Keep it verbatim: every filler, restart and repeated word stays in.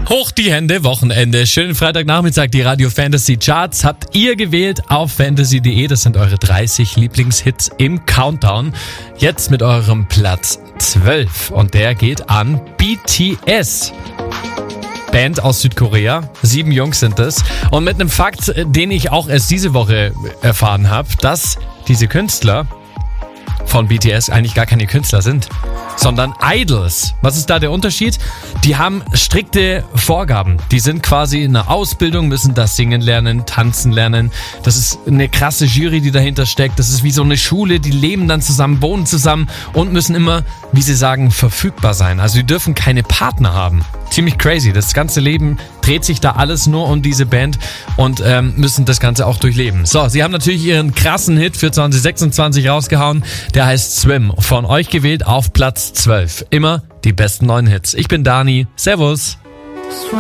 Hoch die Hände, Wochenende. Schönen Freitagnachmittag, die Radio Fantasy Charts habt ihr gewählt auf fantasy punkt de. Das sind eure dreißig Lieblingshits im Countdown. Jetzt mit eurem Platz zwölf und der geht an B T S. Band aus Südkorea. Sieben Jungs sind es. Und mit einem Fakt, den ich auch erst diese Woche erfahren habe, dass diese Künstler von B T S eigentlich gar keine Künstler sind, sondern Idols. Was ist da der Unterschied? Die haben strikte Vorgaben. Die sind quasi in einer Ausbildung, müssen das singen lernen, tanzen lernen. Das ist eine krasse Jury, die dahinter steckt. Das ist wie so eine Schule, die leben dann zusammen, wohnen zusammen und müssen immer, wie sie sagen, verfügbar sein. Also die dürfen keine Partner haben. Ziemlich crazy. Das ganze Leben dreht sich da alles nur um diese Band und ähm, müssen das Ganze auch durchleben. So, sie haben natürlich ihren krassen Hit für zwanzig sechsundzwanzig rausgehauen. Der heißt Swim. Von euch gewählt auf Platz zwölf. Immer die besten neuen Hits. Ich bin Dani. Servus.